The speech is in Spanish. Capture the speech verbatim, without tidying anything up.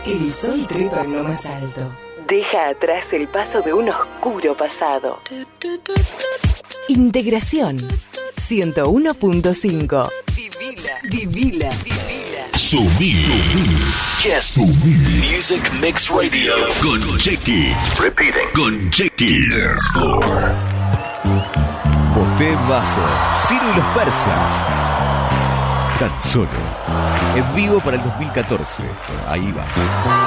El sol trepa en lo más alto. Deja atrás el paso de un oscuro pasado. Integración ciento uno punto cinco. Vivila, vivila, vivila. Subir. Yes. Music Mix Radio. Con Chequi. Repeating. Con Chequi. Dance Floor. Poté Vaso. Ciro y los Persas. Tan solo. En vivo para el dos mil catorce. Ahí va.